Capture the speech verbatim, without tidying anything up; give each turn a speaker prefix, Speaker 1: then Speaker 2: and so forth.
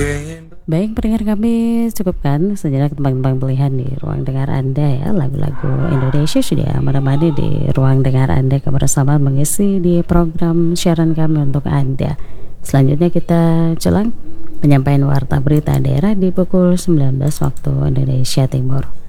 Speaker 1: Baik pendengar kami, cukupkan sejenak tembang-tembang pilihan di ruang dengar Anda ya. Lagu-lagu Indonesia sudah menemani di ruang dengar Anda kebersamaan mengisi di program siaran kami untuk Anda. Selanjutnya kita jelang penyampaian warta berita daerah di pukul sembilan belas waktu Indonesia Timur.